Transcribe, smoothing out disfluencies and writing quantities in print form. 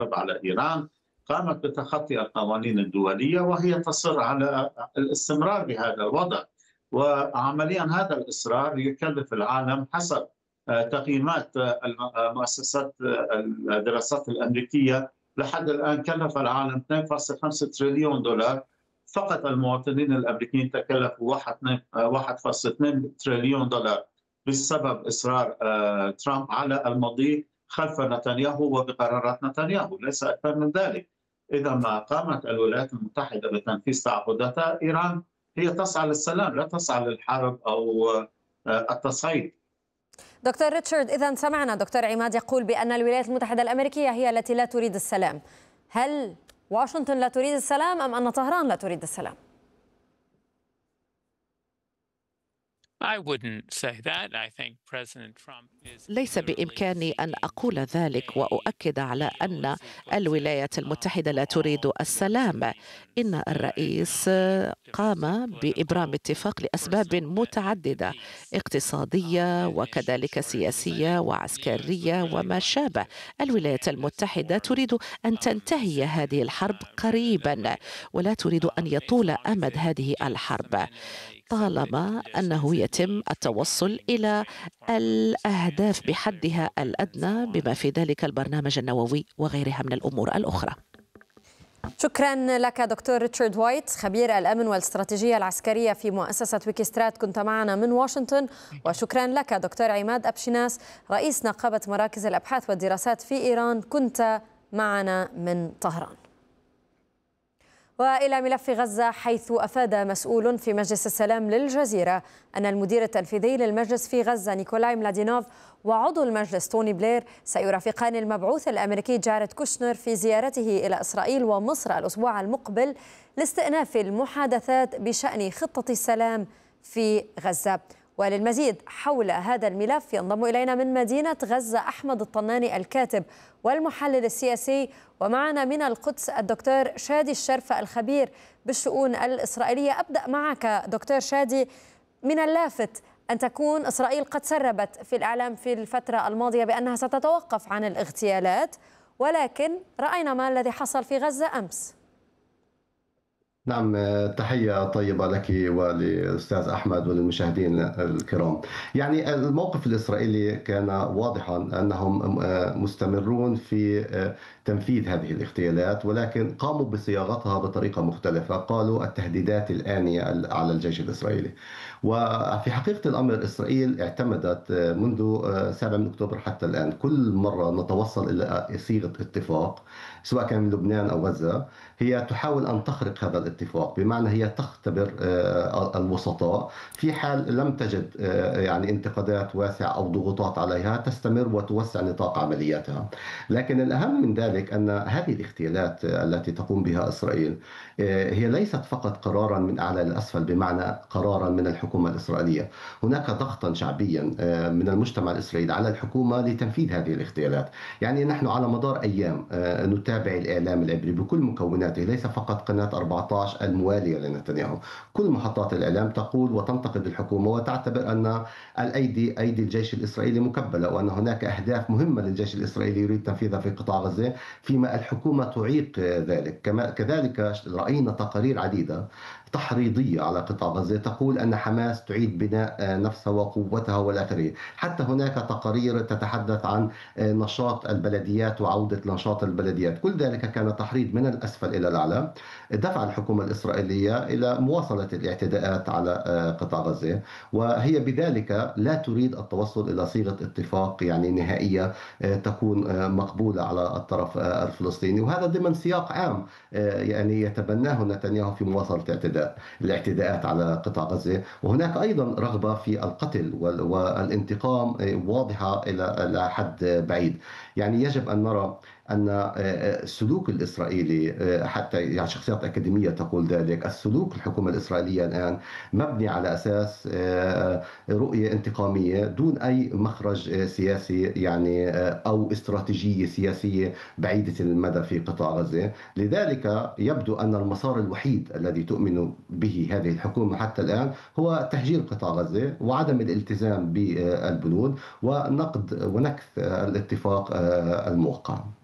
تعقب على إيران، قامت بتخطي القوانين الدولية وهي تصر على الاستمرار بهذا الوضع. وعمليا هذا الإصرار يكلف العالم حسب تقييمات مؤسسات الدراسات الأمريكية لحد الآن كلف العالم 2.5 تريليون دولار. فقط المواطنين الأمريكيين تكلفوا 1.2 تريليون دولار بسبب إصرار ترامب على المضي خلف نتنياهو وبقرارات نتنياهو، ليس أكثر من ذلك. إذا ما قامت الولايات المتحدة بتنفيذ تعهداتها، إيران هي تسعى للسلام لا تسعى للحرب أو التصعيد. دكتور ريتشارد، إذا سمعنا دكتور عماد يقول بأن الولايات المتحدة الأمريكية هي التي لا تريد السلام. هل واشنطن لا تريد السلام أم أن طهران لا تريد السلام؟ ليس بإمكاني أن أقول ذلك وأؤكد على أن الولايات المتحدة لا تريد السلام. إن الرئيس قام بإبرام اتفاق لأسباب متعددة اقتصادية وكذلك سياسية وعسكرية وما شابه. الولايات المتحدة تريد أن تنتهي هذه الحرب قريبا ولا تريد أن يطول أمد هذه الحرب، طالما أنه يتم التوصل إلى الأهداف بحدها الأدنى بما في ذلك البرنامج النووي وغيرها من الأمور الأخرى. شكرا لك دكتور ريتشارد وايت، خبير الأمن والاستراتيجية العسكرية في مؤسسة ويكيسترات، كنت معنا من واشنطن. وشكرا لك دكتور عماد أبشناس، رئيس نقابة مراكز الأبحاث والدراسات في إيران، كنت معنا من طهران. وإلى ملف غزة، حيث أفاد مسؤول في مجلس السلام للجزيرة أن المدير التنفيذي للمجلس في غزة نيكولاي ملادينوف وعضو المجلس توني بلير سيرافقان المبعوث الأمريكي جاريد كوشنر في زيارته إلى إسرائيل ومصر الأسبوع المقبل لاستئناف المحادثات بشأن خطة السلام في غزة. وللمزيد حول هذا الملف ينضم إلينا من مدينة غزة أحمد الطناني الكاتب والمحلل السياسي، ومعنا من القدس الدكتور شادي الشرفة الخبير بالشؤون الإسرائيلية. أبدأ معك دكتور شادي، من اللافت أن تكون إسرائيل قد سربت في الإعلام في الفترة الماضية بأنها ستتوقف عن الاغتيالات، ولكن رأينا ما الذي حصل في غزة أمس. نعم، تحية طيبة لك وللأستاذ أحمد وللمشاهدين الكرام. يعني الموقف الإسرائيلي كان واضحا أنهم مستمرون في تنفيذ هذه الاغتيالات، ولكن قاموا بصياغتها بطريقة مختلفة. قالوا التهديدات الآنية على الجيش الإسرائيلي، وفي حقيقة الأمر إسرائيل اعتمدت منذ 7 من أكتوبر حتى الآن كل مرة نتوصل إلى صيغة اتفاق سواء كان من لبنان أو غزة، هي تحاول أن تخرق هذا الاتفاق، بمعنى هي تختبر الوسطاء. في حال لم تجد يعني انتقادات واسعة أو ضغوطات عليها تستمر وتوسع نطاق عملياتها. لكن الأهم من ذلك أن هذه الاغتيالات التي تقوم بها إسرائيل هي ليست فقط قرارا من أعلى لأسفل، بمعنى قرارا من الحكومة الإسرائيلية. هناك ضغطا شعبيا من المجتمع الإسرائيلي على الحكومة لتنفيذ هذه الاغتيالات. يعني نحن على مدار أيام نتابع الإعلام العبري بكل مكوناته، ليس فقط قناة 14 الموالية لنتنياهو. كل محطات الإعلام تقول وتنتقد الحكومة وتعتبر أن أيدي الجيش الإسرائيلي مكبلة، وأن هناك أهداف مهمة للجيش الإسرائيلي يريد تنفيذها في قطاع غزة، فيما الحكومة تعيق ذلك. كذلك رأينا تقارير عديدة تحريضية على قطاع غزة تقول أن حماس تعيد بناء نفسها وقوتها والآخرين. حتى هناك تقارير تتحدث عن نشاط البلديات وعودة نشاط البلديات. كل ذلك كان تحريض من الأسفل إلى الأعلى دفع الحكومة الإسرائيلية إلى مواصلة الاعتداءات على قطاع غزة، وهي بذلك لا تريد التوصل إلى صيغة اتفاق يعني نهائية تكون مقبولة على الطرف الفلسطيني، وهذا ضمن سياق عام يعني يتبناه نتنياهو في مواصلة الاعتداءات على قطاع غزة. وهناك أيضا رغبة في القتل والانتقام واضحة إلى حد بعيد. يعني يجب أن نرى أن السلوك الإسرائيلي، حتى يعني شخصيات أكاديمية تقول ذلك، السلوك الحكومة الإسرائيلية الآن مبني على أساس رؤية انتقامية دون أي مخرج سياسي يعني أو استراتيجية سياسية بعيدة المدى في قطاع غزة. لذلك يبدو أن المسار الوحيد الذي تؤمن به هذه الحكومة حتى الآن هو تهجير قطاع غزة وعدم الالتزام بالبنود ونقد ونكث الاتفاق الموقع.